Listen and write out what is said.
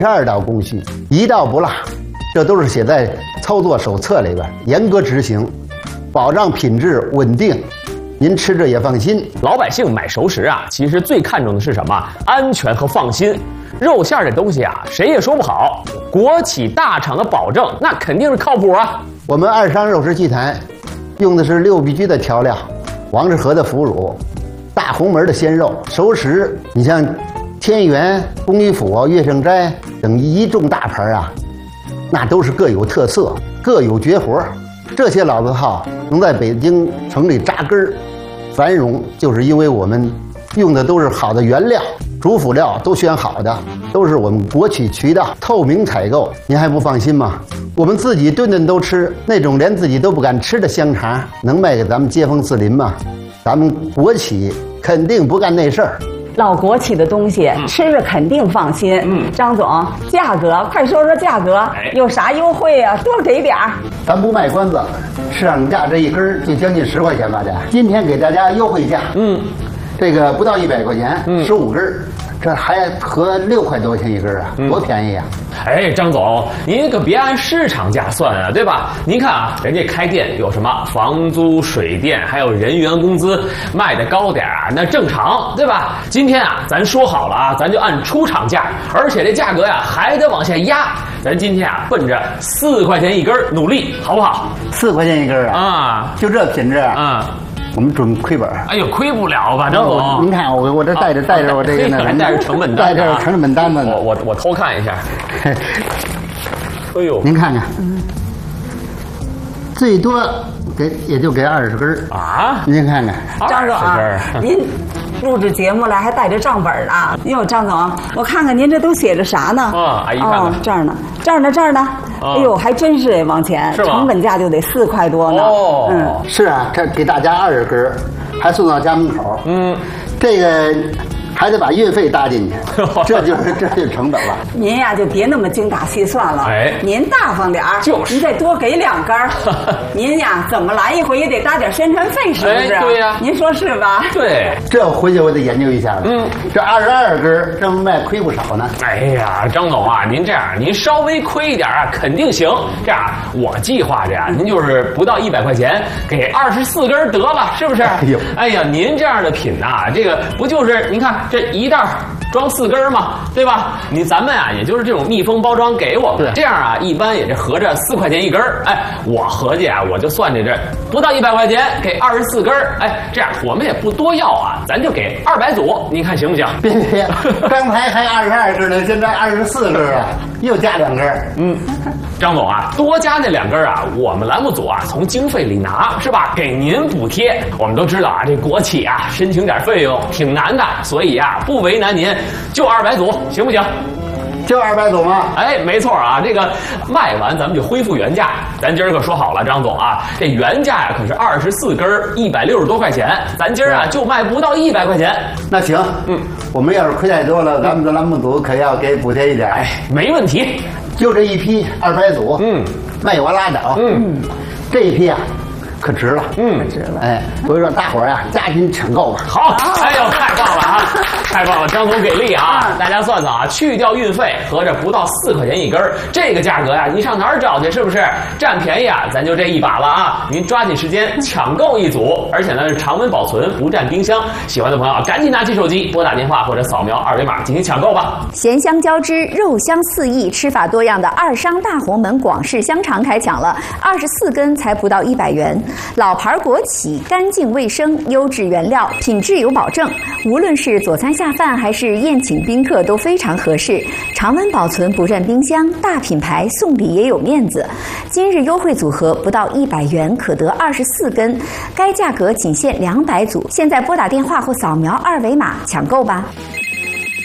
12道工序，1道不落，这都是写在操作手册里边，严格执行，保障品质稳定。您吃着也放心。 老百姓买熟食啊，其实最看重的是什么？安全和放心。肉馅这东西啊，谁也说不好。国企大厂的保证，那肯定是靠谱啊。 我们二商肉食集团用的是6必居的调料，王致和的腐乳，大红门的鲜肉。熟食，你像天元、公益府、乐盛斋等一众大牌啊，那都是各有特色，各有绝活。这些老字号能在北京城里扎根儿繁荣，就是因为我们用的都是好的原料，主辅料都选好的，都是我们国企渠道透明采购。您还不放心吗？我们自己顿顿都吃，那种连自己都不敢吃的香肠，能卖给咱们街坊四邻吗？咱们国企肯定不干那事儿。 老国企的东西吃着肯定放心。张总，价格快说说价格，有啥优惠啊？多给点儿。 咱不卖关子，市场价这一根就将近10块钱吧，这今天给大家优惠价，这个不到100块钱，15根，这还合6块多钱一根啊，多便宜啊！ 哎，张总，您可别按市场价算啊，对吧？您看啊，人家开店有什么房租、水电，还有人员工资，卖的高点啊，那正常，对吧？今天啊，咱说好了啊，咱就按出厂价，而且这价格呀还得往下压。咱今天啊，奔着4块钱一根努力，好不好 ？4块钱一根啊！ 啊， 就这品质啊！我们准亏本。 哎呦，亏不了吧，张总？ 您看我这带着我这个还带着成本单， 带着成本单子呢。 我偷看一下。哎呦， 您看看，最多也就给20根啊！ 您看看， 张总啊，您录制节目来还带着账本呢。哟，张总，我看看您这都写着啥呢？ 阿姨看看， 这儿呢，这儿呢，这儿呢。哎呦，还真是往前，成本价就得4块多呢。 是啊，这给大家20根，还送到家门口。这个还得把运费搭进去，这就是成本了。 您呀就别那么精打细算了，您大方点儿， 就是您再多给2根。您呀怎么来一回也得搭点宣传费，是不是？ 对呀， 您说是吧？ 对， 这回去我得研究一下了。这22根这么卖亏不少呢。 哎呀，张总啊，您这样，您稍微亏一点啊，肯定行。这样，我计划着呀，您就是不到100块钱，给24根得了，是不是？哎呀，您这样的品呐，这个不就是您看。这一袋装4根嘛，对吧？咱们啊，也就是这种密封包装给我们，这样啊，一般也是合着4块钱一根。哎，我合计啊，我就算这不到100块钱，给24根。哎，这样我们也不多要啊，咱就给200组，您看行不行？ 别，刚才还22根呢，现在24根啊，又加2根。 张总啊，多加那2根啊，我们栏目组啊从经费里拿，是吧？给您补贴。我们都知道啊，这国企啊申请点费用挺难的，所以啊不为难您，就200组，行不行？ 就200组吗？ 哎，没错啊，这个卖完咱们就恢复原价。咱今儿可说好了，张总啊，这原价呀可是24根160多块钱，咱今儿啊就卖不到100块钱。 那行，我们要是亏太多了，咱们的栏目组可要给补贴一点。 哎，没问题， 就这一批200组，卖完拉倒。这一批啊。可值了， 可值了。 哎，所以说大伙儿呀，加紧抢购吧。 好，哎呦，太棒了啊，太棒了，张总给力啊！大家算算啊，去掉运费，合着不到4块钱一根，这个价格呀，你上哪儿找去？是不是占便宜啊？咱就这一把了啊！您抓紧时间抢购一组，而且呢是常温保存，不占冰箱。喜欢的朋友啊，赶紧拿起手机拨打电话或者扫描2维码进行抢购吧。 咸香交织，肉香四溢，吃法多样的二商大红门广式香肠开抢了，24根才不到100元。老牌国企，干净卫生，优质原料，品质有保证。无论是佐餐下饭还是宴请宾客都非常合适。常温保存，不占冰箱，大品牌送礼也有面子。今日优惠组合不到100元可得24根，该价格仅限200组。现在拨打电话或扫描2维码抢购吧。